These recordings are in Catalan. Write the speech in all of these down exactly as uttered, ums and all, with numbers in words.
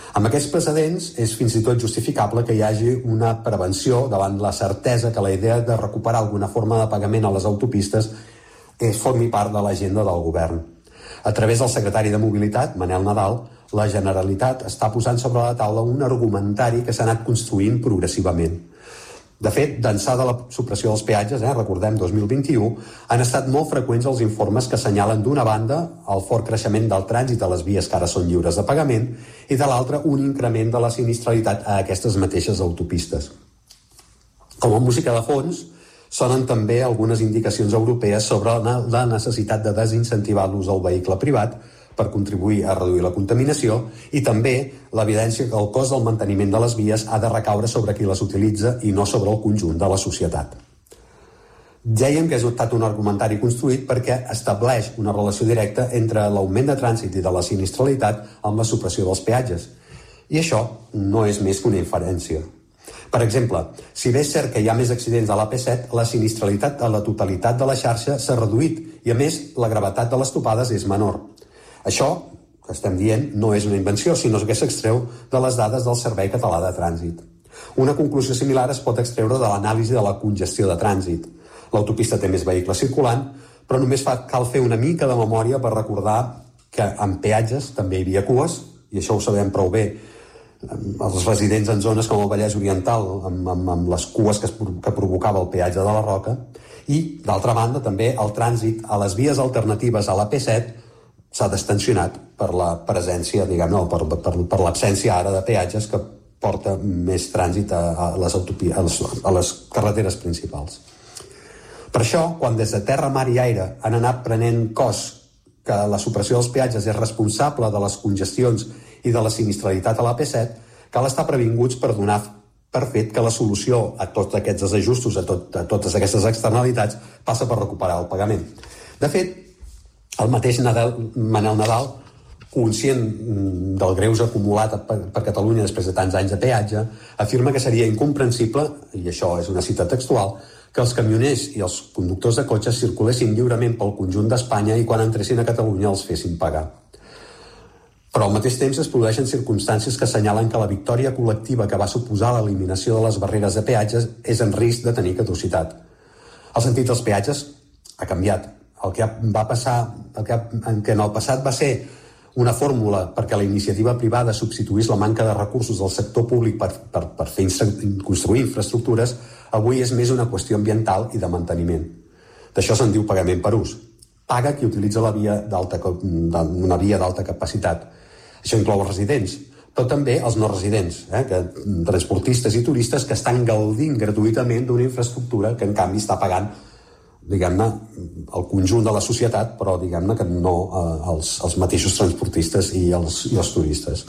Amb aquests precedents és fins i tot justificable que hi hagi una prevenció davant la certesa que la idea de recuperar alguna forma de pagament a les autopistes és formi part de l'agenda del govern. A través del secretari de Mobilitat, Manel Nadal, la Generalitat està posant sobre la taula un argumentari que s'ha anat construint progressivament. De fet, d'ençà de la supressió dels peatges, eh, recordem dos mil vint-i-u, han estat molt freqüents els informes que assenyalen d'una banda el fort creixement del trànsit a les vies que ara són lliures de pagament i de l'altra un increment de la sinistralitat a aquestes mateixes autopistes. Com a música de fons, sonen també algunes indicacions europees sobre la necessitat de desincentivar l'ús del vehicle privat per contribuir a reduir la contaminació i també l'evidència que el cost del manteniment de les vies ha de recaure sobre qui les utilitza i no sobre el conjunt de la societat. Dèiem que és estat un argumentari construït perquè estableix una relació directa entre l'augment de trànsit i de la sinistralitat amb la supressió dels peatges. I això no és més que una inferència. Per exemple, si bé és cert que hi ha més accidents a l'A P set, la sinistralitat a la totalitat de la xarxa s'ha reduït i, a més, la gravetat de les topades és menor. Això, que estem dient, no és una invenció, sinó que s'extreu de les dades del Servei Català de Trànsit. Una conclusió similar es pot extreure de l'anàlisi de la congestió de trànsit. L'autopista té més vehicles circulant, però només fa, cal fer una mica de memòria per recordar que en peatges també hi havia cues, i això ho sabem prou bé, els residents en zones com el Vallès Oriental, amb, amb, amb les cues que, es, que provocava el peatge de la Roca, i, d'altra banda, també el trànsit a les vies alternatives a l'A P set s'ha destensionat per la presència, diguem, no, per, per, per l'absència ara de peatges que porta més trànsit a, a, les autopi- a, les, a les carreteres principals. Per això, quan des de terra, mar i aire han anat prenent cos que la supressió dels peatges és responsable de les congestions i de la sinistralitat a l'A P set, cal estar previnguts per donar per fet que la solució a tots aquests desajustos, a, tot, a totes aquestes externalitats, passa per recuperar el pagament. De fet, el mateix Nadal, Manel Nadal, conscient del greuge acumulat per, per Catalunya després de tants anys de peatge, afirma que seria incomprensible, i això és una cita textual, que els camioners i els conductors de cotxes circulessin lliurement pel conjunt d'Espanya i quan entressin a Catalunya els fessin pagar. Però al mateix temps es produeixen circumstàncies que assenyalen que la victòria col·lectiva que va suposar l'eliminació de les barreres de peatges és en risc de tenir caducitat. El sentit dels peatges ha canviat. El que va passar, el que, en què en el passat va ser una fórmula perquè la iniciativa privada substituís la manca de recursos del sector públic per, per, per fer construir infraestructures, avui és més una qüestió ambiental i de manteniment. D'això se'n diu pagament per ús. Paga qui utilitza la via d'alta, una via d'alta capacitat. Això inclou els residents, però també els no residents, eh, que, transportistes i turistes que estan gaudint gratuïtament d'una infraestructura que en canvi està pagant, diguem-ne, el conjunt de la societat, però diguem-ne que no eh, els, els mateixos transportistes i els, i els turistes.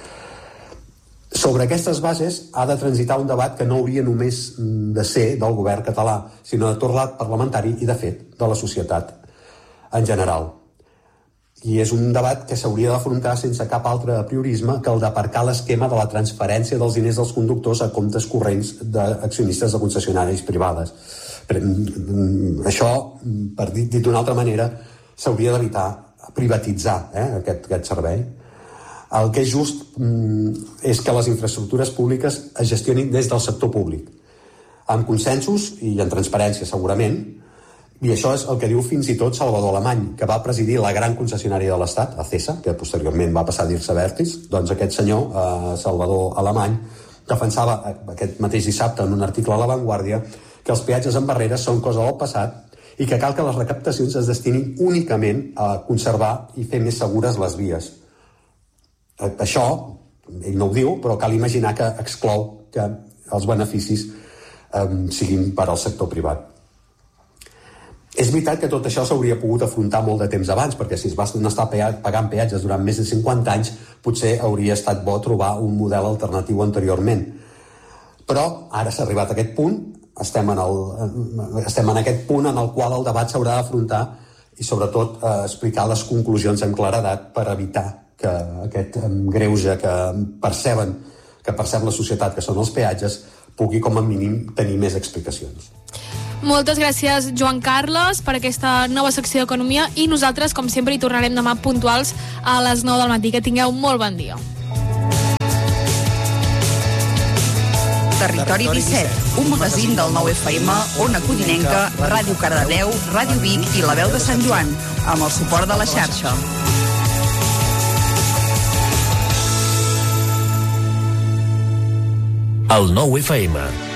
Sobre aquestes bases ha de transitar un debat que no hauria només de ser del govern català, sinó de tot l'arc parlamentari i, de fet, de la societat en general. I és un debat que s'hauria d'afrontar sense cap altre apriorisme que el d'aparcar l'esquema de la transferència dels diners dels conductors a comptes corrents d'accionistes de concessionaris privades. Això, per dir dit d'una altra manera, s'hauria d'evitar privatitzar eh, aquest, aquest servei. El que és just és que les infraestructures públiques es gestionin des del sector públic, amb consensos i en transparència, segurament, i això és el que diu fins i tot Salvador Alemany, que va presidir la gran concessionària de l'Estat, Acesa, que posteriorment va passar a dir-se Abertis. Doncs aquest senyor, eh, Salvador Alemany, defensava aquest mateix dissabte en un article a La Vanguardia que els peatges amb barreres són cosa del passat i que cal que les recaptacions es destinin únicament a conservar i fer més segures les vies. Això, ell no ho diu, però cal imaginar que exclou que els beneficis eh, siguin per al sector privat. És veritat que tot això s'hauria pogut afrontar molt de temps abans, perquè si es va estar pagant peatges durant més de cinquanta anys, potser hauria estat bo trobar un model alternatiu anteriorment. Però ara s'ha arribat a aquest punt, estem en, el, estem en aquest punt en el qual el debat s'haurà d'afrontar i sobretot eh, explicar les conclusions amb claredat per evitar que aquest eh, greuge que perceben, que percep la societat, que són els peatges, pugui com a mínim tenir més explicacions. Moltes gràcies, Joan Carles, per aquesta nova secció d'Economia i nosaltres, com sempre, hi tornarem demà puntuals a les nou del matí. Que tingueu molt bon dia. Territori disset, un magazín del nou F M, Ona Codinenca, Ràdio Cardedeu, Ràdio Vic i La Veu de Sant Joan, amb el suport de la xarxa. El nou F M.